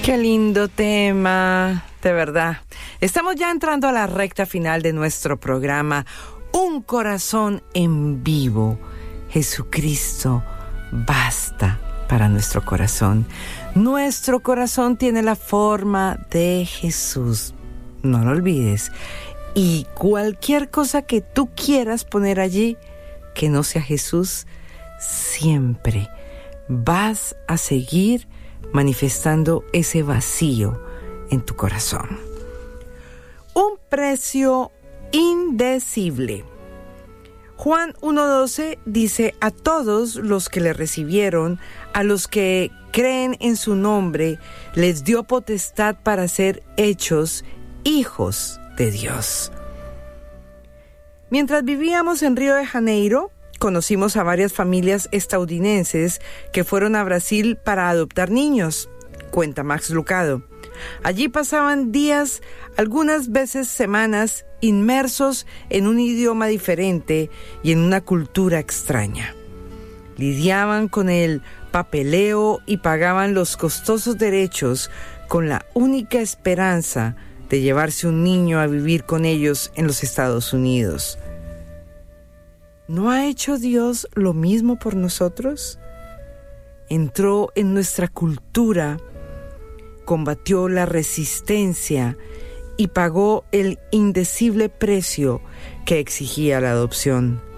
Qué lindo tema, de verdad. Estamos ya entrando a la recta final de nuestro programa, Un Corazón en Vivo. Jesucristo basta para nuestro corazón. Nuestro corazón tiene la forma de Jesús. No lo olvides. Y cualquier cosa que tú quieras poner allí, que no sea Jesús, siempre vas a seguir manifestando ese vacío en tu corazón. Un precio indecible. Juan 1:12 dice: a todos los que le recibieron, a los que creen en su nombre, les dio potestad para ser hechos hijos de Dios. Mientras vivíamos en Río de Janeiro, conocimos a varias familias estadounidenses que fueron a Brasil para adoptar niños, cuenta Max Lucado. Allí pasaban días, algunas veces semanas, inmersos en un idioma diferente y en una cultura extraña. Lidiaban con el papeleo y pagaban los costosos derechos con la única esperanza de llevarse un niño a vivir con ellos en los Estados Unidos. ¿No ha hecho Dios lo mismo por nosotros? Entró en nuestra cultura, combatió la resistencia y pagó el indecible precio que exigía la adopción.